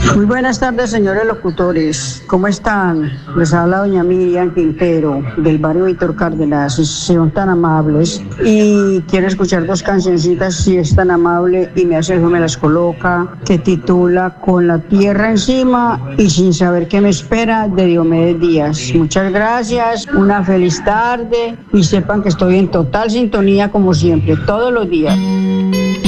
Muy buenas tardes, señores locutores. ¿Cómo están? Les habla doña Miriam Quintero, del barrio Víctor Cárdenas. Son tan amables. Y quiero escuchar dos cancioncitas, si es tan amable, y me hace me las coloca, que titula Con la tierra encima y sin saber qué me espera, de Diomedes Díaz. Muchas gracias, una feliz tarde, y sepan que estoy en total sintonía como siempre, todos los días.